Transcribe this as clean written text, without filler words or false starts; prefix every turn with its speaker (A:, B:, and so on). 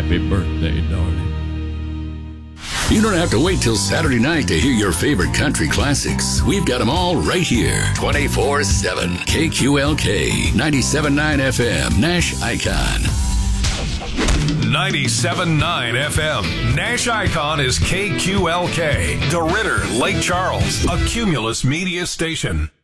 A: Happy birthday, darling.
B: You don't have to wait till Saturday night to hear your favorite country classics. We've got them all right here, 24/7. KQLK, 97.9 FM, Nash Icon.
C: 97.9 FM. Nash Icon is KQLK. DeRidder, Lake Charles, a Cumulus media station.